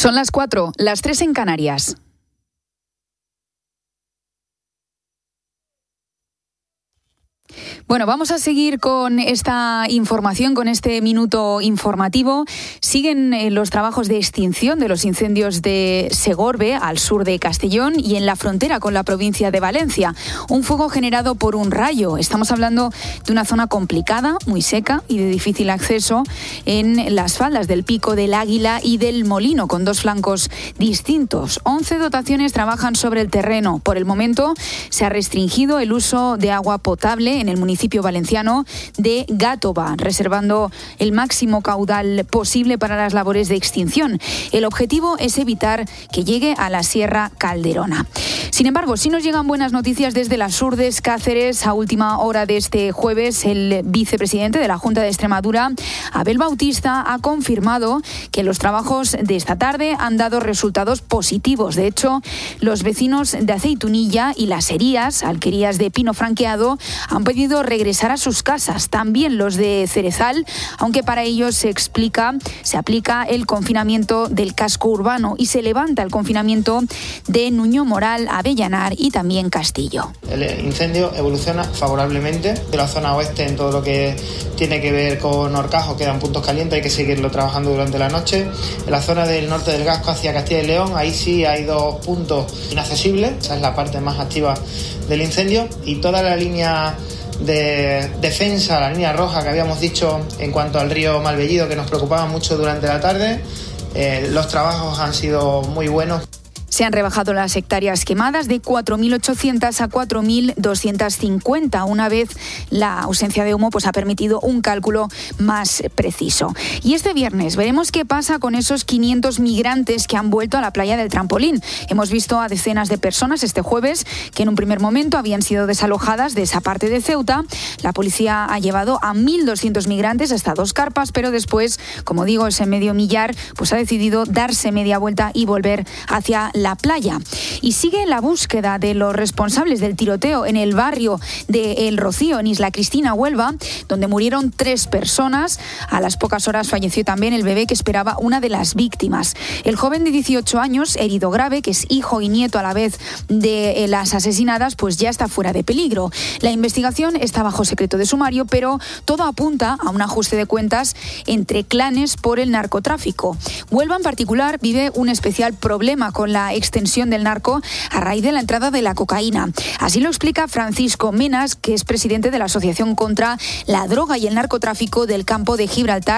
Son las 4, las 3 en Canarias. Bueno, vamos a seguir con esta información, con este minuto informativo. Siguen los trabajos de extinción de los incendios de Segorbe, al sur de Castellón, y en la frontera con la provincia de Valencia. Un fuego generado por un rayo. Estamos hablando de una zona complicada, muy seca y de difícil acceso en las faldas del Pico del Águila y del Molino, con dos flancos distintos. 11 dotaciones trabajan sobre el terreno. Por el momento se ha restringido el uso de agua potable en el municipio valenciano de Gàtova, reservando el máximo caudal posible para las labores de extinción. El objetivo es evitar que llegue a la Sierra Calderona. Sin embargo, sí nos llegan buenas noticias desde las Urdes, Cáceres. A última hora de este jueves, el vicepresidente de la Junta de Extremadura, Abel Bautista, ha confirmado que los trabajos de esta tarde han dado resultados positivos. De hecho, los vecinos de Aceitunilla y Las Herías, alquerías de pino franqueado, han pedido regresar a sus casas. También los de Cerezal, aunque para ellos se aplica el confinamiento del casco urbano y se levanta el confinamiento de Nuño Moral, Avellanar y también Castillo. El incendio evoluciona favorablemente. De la zona oeste, en todo lo que tiene que ver con Horcajo, quedan puntos calientes, hay que seguirlo trabajando durante la noche. En la zona del norte del Gasco hacia Castilla y León, ahí sí hay 2 puntos inaccesibles, esa es la parte más activa del incendio, y toda la línea de defensa, la línea roja que habíamos dicho en cuanto al río Malvellido, que nos preocupaba mucho durante la tarde, los trabajos han sido muy buenos. Se han rebajado las hectáreas quemadas de 4.800 a 4.250. Una vez la ausencia de humo ha permitido un cálculo más preciso. Y este viernes veremos qué pasa con esos 500 migrantes que han vuelto a la playa del Trampolín. Hemos visto a decenas de personas este jueves que en un primer momento habían sido desalojadas de esa parte de Ceuta. La policía ha llevado a 1.200 migrantes hasta 2 carpas, pero después, como digo, ese medio millar ha decidido darse media vuelta y volver hacia la playa. Y sigue la búsqueda de los responsables del tiroteo en el barrio de El Rocío, en Isla Cristina, Huelva, donde murieron 3 personas. A las pocas horas falleció también el bebé que esperaba una de las víctimas. El joven de 18 años, herido grave, que es hijo y nieto a la vez de las asesinadas, ya está fuera de peligro. La investigación está bajo secreto de sumario, pero todo apunta a un ajuste de cuentas entre clanes por el narcotráfico. Huelva en particular vive un especial problema con la extensión del narco a raíz de la entrada de la cocaína. Así lo explica Francisco Menas, que es presidente de la Asociación contra la Droga y el Narcotráfico del Campo de Gibraltar.